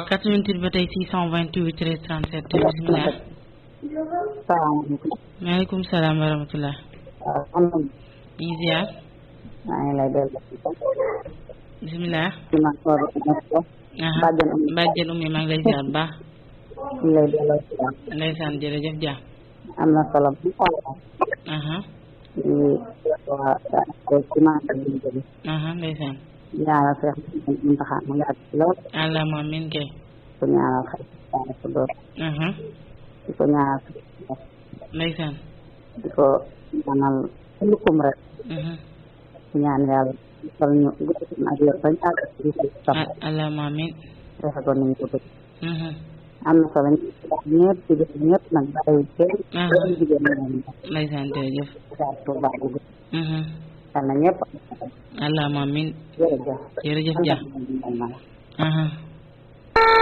88 ba tey 628 13 37 bisimilah. salaamaaleykum. maaleykum salaam wa rahmatulah. waaw am na. ñu ngi ziar. maa ngi lay dellu. bisimilah. ma soor bàjjen ummi maa ngi lay ziar bu baax. ñu lay delloo si waat. ndeysaan jërëjëf Dia. am na solo bu baax. di waa ci maanaam ñu jóge. ndeysaan. ñaanal Seex Muntaxa mu yàgg ci lool. allahumma amiin kay. ko ñaanal xëy na ko door. di ko ñaanal. ndeysaan. di ko ñaanal lukum rek. di ñaan yàlla defal ñu gudd ak yor bañ àgg ci allahumma amiin. defe ko ni ñu ko bëgg. am na solo ñëpp ci def ñëpp nag bàyyi kenn. jigéen ñi ndeysaan jërëjëf. yal na ñëpp. allahumma amiin. jërëjëf. jërëjëf Dia.